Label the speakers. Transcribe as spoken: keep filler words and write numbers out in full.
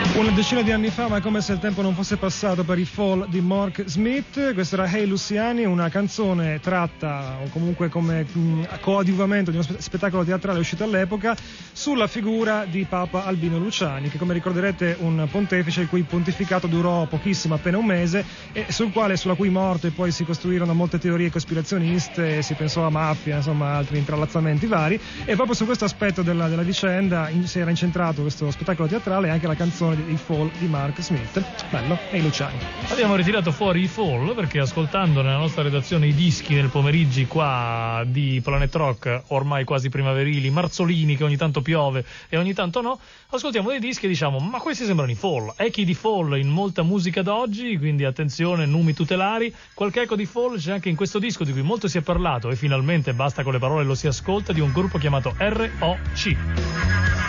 Speaker 1: Una decina di anni fa, ma è come se il tempo non fosse passato per i Fall di Mark Smith. Questa era Hey Luciani, una canzone tratta o comunque come mh, coadiuvamento di uno spettacolo teatrale uscito all'epoca sulla figura di Papa Albino Luciani, che come ricorderete un pontefice il cui pontificato durò pochissimo, appena un mese, e sul quale, sulla cui morte poi si costruirono molte teorie cospirazioniste, si pensò a mafia, insomma altri intrallazzamenti vari, e proprio su questo aspetto della, della vicenda in, si era incentrato questo spettacolo teatrale e anche la canzone di i Fall di Mark Smith. Bello, e i Luciani.
Speaker 2: Abbiamo ritirato fuori i Fall perché, ascoltando nella nostra redazione i dischi nel pomeriggi qua di Planet Rock, ormai quasi primaverili, marzolini, che ogni tanto piove e ogni tanto no, ascoltiamo dei dischi e diciamo: ma questi sembrano i Fall, echi di Fall in molta musica d'oggi, quindi attenzione, numi tutelari. Qualche eco di Fall c'è anche in questo disco di cui molto si è parlato, e finalmente basta con le parole, lo si ascolta, di un gruppo chiamato R O C.